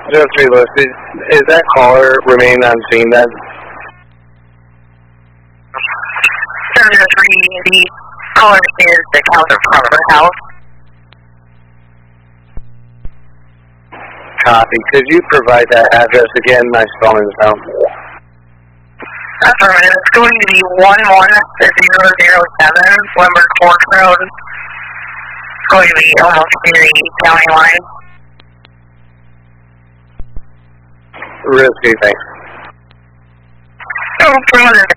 Just relisted. Is that caller remain on scene then? 703, the caller is the counter front of the house. Copy. Could you provide that address again? My spelling is down. Affirmative. It's going to be 11007 Limburg Fork Road. It's going to be almost near the county line. Risky, thanks. Affirmative.